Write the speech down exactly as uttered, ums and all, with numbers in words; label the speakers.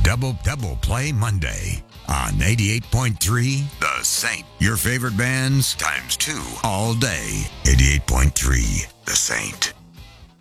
Speaker 1: Double Double Play Monday on eighty-eight point three The Saint. Your favorite bands times two all day. eighty-eight point three The Saint.